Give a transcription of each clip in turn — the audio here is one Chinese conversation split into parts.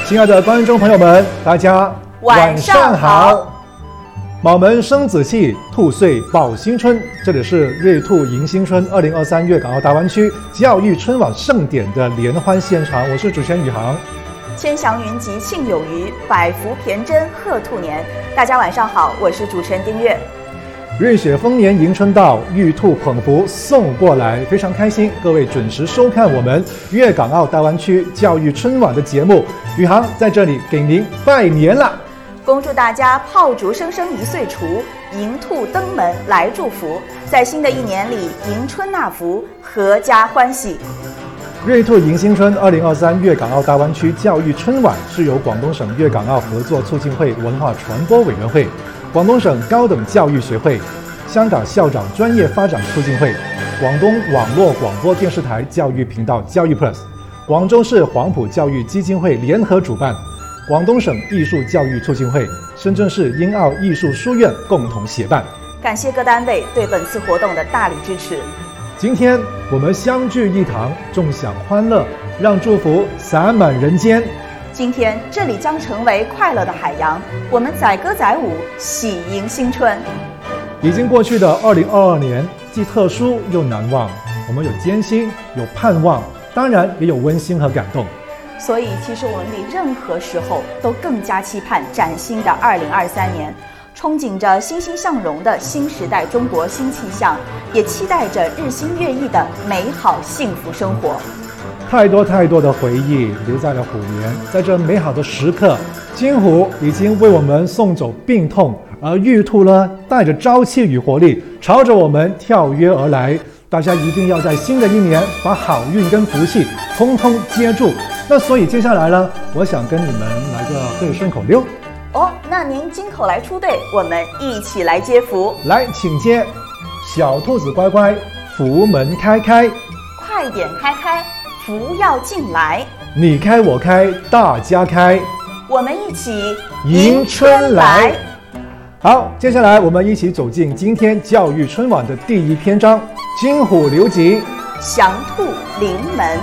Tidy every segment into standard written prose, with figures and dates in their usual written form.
亲爱的观众朋友们，大家晚上好。 卯门生子气，兔岁报新春。这里是瑞兔迎新春2023粤港澳大湾区教育春晚盛典的联欢现场，我是主持人宇航。 千祥云集庆有余，百福骈真贺兔年。大家晚上好，我是主持人丁月。 瑞雪丰年迎春到，玉兔捧福送过来，非常开心各位准时收看我们粤港澳大湾区教育春晚的节目。宇航在这里给您拜年了， 恭祝大家炮竹声声一岁除，迎兔登门来祝福，在新的一年里迎春纳福，阖家欢喜。 瑞兔迎新春2023粤港澳大湾区教育春晚是由广东省粤港澳合作促进会文化传播委员会、广东省高等教育学会、香港校长专业发展促进会、广东网络广播电视台教育频道教育 Plus、广州市黄埔教育基金会联合主办，广东省艺术教育促进会、深圳市英澳艺术书院共同协办。 感谢各单位对本次活动的大力支持。 今天我们相聚一堂，共享欢乐，让祝福洒满人间。 今天这里将成为快乐的海洋，我们载歌载舞，喜迎新春。 已经过去的2022年，既特殊又难忘，我们有艰辛，有盼望，当然也有温馨和感动。 所以其实我们比任何时候都更加期盼崭新的2023年，憧憬着欣欣向荣的新时代中国新气象，也期待着日新月异的美好幸福生活。 太多的回忆留在了虎年，在这美好的时刻，金虎已经为我们送走病痛，而玉兔呢，带着朝气与活力，朝着我们跳跃而来。大家一定要在新的一年把好运跟福气通通接住。那所以接下来呢，我想跟你们来个对顺口溜。 哦，那您金口来出队，我们一起来接福。 来，请接。小兔子乖乖，福门开开， 快点开开，福要进来。 你开我开，大家开， 我们一起迎春来。好，接下来我们一起走进今天教育春晚的第一篇章，金虎留吉， 祥兔临门。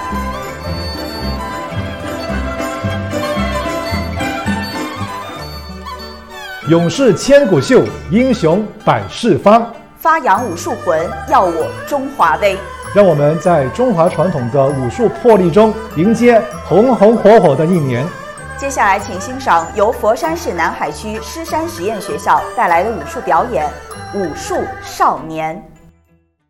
勇士千古秀，英雄百世芳。 发扬武术魂，耀我中华威。 让我们在中华传统的武术魄力中，迎接红红火火的一年。 接下来，请欣赏由佛山市南海区狮山实验学校带来的武术表演《武术少年》。